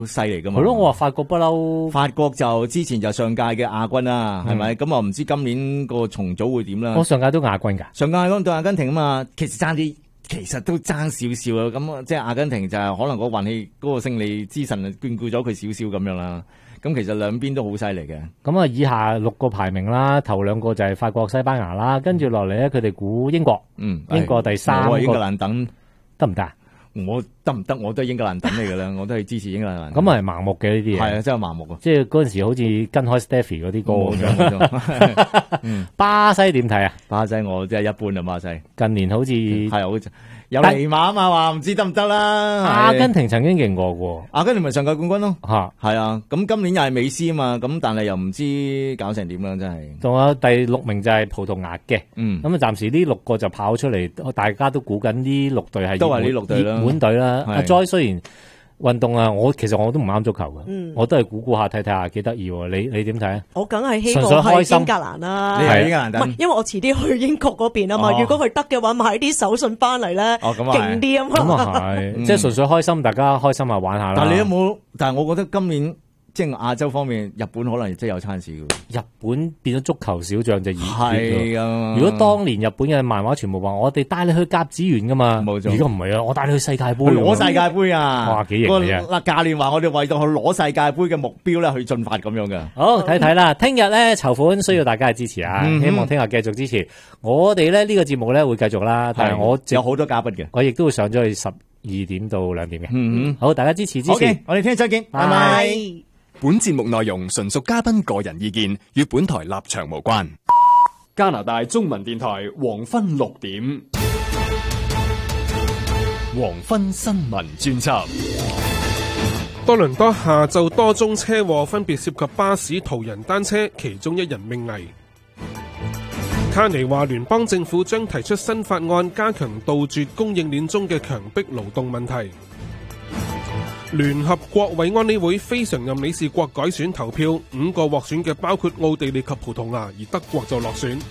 好犀利噶嘛。 係咯，我話法國不嬲， 法國就之前就上屆嘅亞軍啦，係咪？咁我唔知今年個重組會點啦。 我上屆都亞軍㗎， 上屆亞軍對阿根廷啊嘛，其實都爭少少啊。咁即係阿根廷就係可能個運氣嗰個勝利之神眷顧咗佢少少咁樣啦。咁其實兩邊都好犀利嘅。 咁啊，以下6個排名啦，頭2個就係法國、西班牙啦，跟住落嚟咧，佢哋估英國，英國第3個， 英格蘭等得唔得啊？ 我得唔得？我都係英格蘭等嚟㗎啦，我都係支持英格蘭。 咁係盲目嘅呢啲嘢， 係啊，真係盲目啊！ 即係嗰陣時好似跟開 Stephy 嗰啲歌咁樣。 巴西點睇啊？ 巴西我真係一般啊，巴西近年好似係好有尼馬啊嘛，話唔知得唔得啦。 阿根廷曾經勁過喎， 阿根廷咪上屆冠軍咯。 嚇， 係啊，咁今年又係美斯啊嘛，咁但係又唔知搞成點啦，真係。 仲有第6名就係葡萄牙嘅， 咁啊暫時呢6個就跑出嚟，大家都估緊呢6隊係都係呢6隊啦， 熱門隊啦。阿 Joy 雖然運動啊，其實我都唔啱足球嘅，我都係估下睇下，幾得意喎。你點睇啊？ 我梗係希望去英格蘭啦， 你係英格蘭等， 唔係因為我遲啲去英國嗰邊啊嘛。如果佢得嘅話，買啲手信翻嚟咧，勁啲啊嘛。 咁啊係，即係純粹開心，大家開心啊玩下啦。 但係你有冇？但係我覺得今年即係亞洲方面，日本可能真係有餐事嘅。 日本變咗足球小將就熱係啊！ 如果當年日本嘅漫畫全部話我哋帶你去甲子園噶嘛， 冇錯。 而家唔係啊，我帶你去世界盃， 攞世界盃啊！ 哇，幾型嘅！ 嗱，教練話我哋為到去攞世界盃嘅目標咧去進發咁樣嘅。 好，睇睇啦，聽日咧籌款需要大家嘅支持啊！希望聽日繼續支持。我哋咧呢個節目咧會繼續啦，但係我有好多嘉賓嘅， 我亦都會上咗去12點到2點嘅。好，大家支持。 我哋聽日再見，拜拜。 本節目內容純屬嘉賓個人意見，與本台立場無關。 加拿大中文電台黃昏6點， 黃昏新聞專輯。 多倫多下晝多宗車禍，分別涉及巴士、途人、單車，其中1人命危。卡尼話聯邦政府將提出新法案，加強杜絕供應鏈中嘅強迫勞動問題。聯合國委安理會非常任理事國改選投票，5個獲選嘅包括奧地利及葡萄牙，而德國就落選。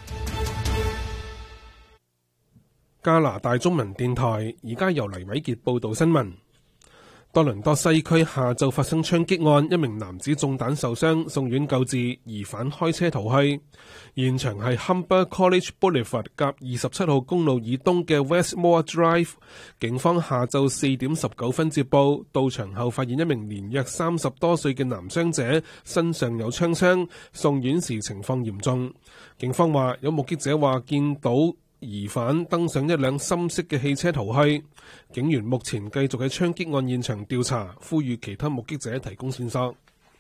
加拿大中文電台而家由黎偉傑報道新聞。多倫多西區下晝發生槍擊案，1名男子中彈受傷，送院救治，疑犯開車逃去。現場係 Humber College Boulevard 夾27號公路以東嘅 Westmore Drive。警方下晝4點19分接報，到場後發現1名年約30多歲嘅男傷者身上有槍傷，送院時情況嚴重。警方話有目擊者話見到疑犯登上一輛深色嘅汽車逃去。警員目前繼續喺槍擊案現場調查，呼籲其他目擊者提供線索。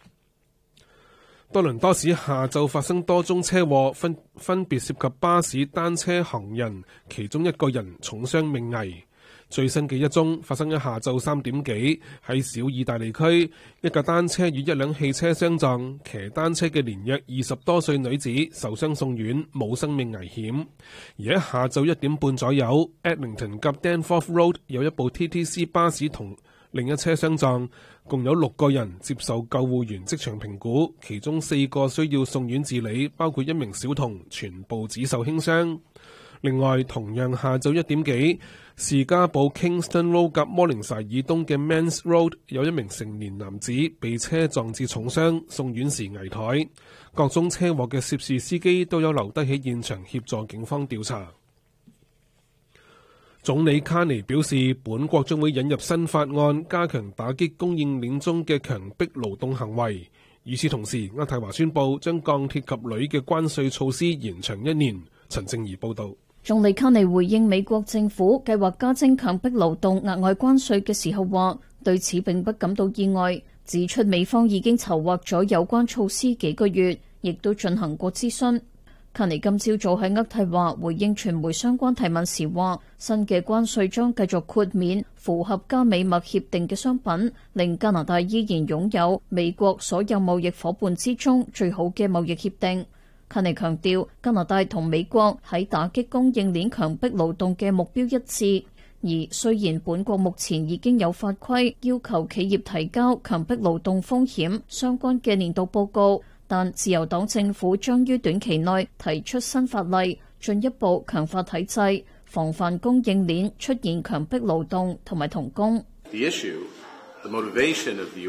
多倫多市下晝發生多宗車禍，分別涉及巴士、單車、行人，其中1個人重傷命危。最新嘅1宗發生喺下晝3點幾，喺小意大利區，一架單車與1輛汽車相撞，騎單車嘅年約20多歲女子受傷送院，冇生命危險。而喺下晝1點半左右 ，Eglinton 及 Danforth Road 有一部 TTC 巴士同另一車相撞，共有6個人接受救護員即場評估，其中4個需要送院治理，包括1名小童，全部只受輕傷。另外，同樣下晝1點幾，士嘉堡 Kingston Road 及 Morningside 以東嘅 Mans Road 有1名成年男子被車撞至重傷，送院時危殆。各宗車禍嘅涉事司機都有留低喺現場協助警方調查。總理卡尼表示，本國將會引入新法案，加強打擊供應鏈中嘅強迫勞動行為。與此同時，渥太華宣布將鋼鐵及鋁嘅關稅措施延長1年。陳正儀報導。 總理卡尼回應美國政府計劃加徵強迫勞動額外關稅嘅時候話，對此並不感到意外，指出美方已經籌劃咗有關措施幾個月，亦都進行過諮詢。卡尼今朝早喺渥太華回應傳媒相關提問時話，新嘅關稅將繼續豁免符合加美墨協定嘅商品，令加拿大依然擁有美國所有貿易夥伴之中最好嘅貿易協定。卡尼強調，加拿大同美國喺打擊供應鏈強迫勞動嘅目標一致。而雖然本國目前已經有法規要求企業提交強迫勞動風險相關嘅年度報告，但自由黨政府將於短期內提出新法例，進一步強化體制，防範供應鏈出現強迫勞動同埋童工。 The issue The motivation of the